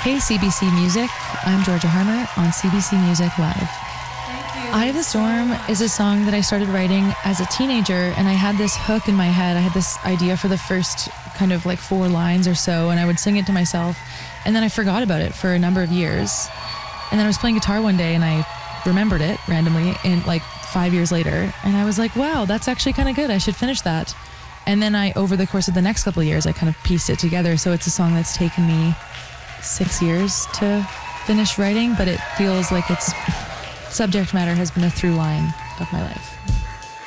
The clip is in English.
Hey CBC Music, I'm Georgia Harmer on CBC Music Live. Thank you. Eye of the Storm is a song that I started writing as a teenager, and I had this hook in my head. I had this idea for the first kind of like 4 lines or so, and I would sing it to myself, and then I forgot about it for a number of years. And then I was playing guitar one day and I remembered it randomly in like 5 years later, and I was like, wow, that's actually kind of good. I should finish that. And then over the course of the next couple of years, I kind of pieced it together. So it's a song that's taken me 6 years to finish writing, but it feels like its subject matter has been a through line of my life.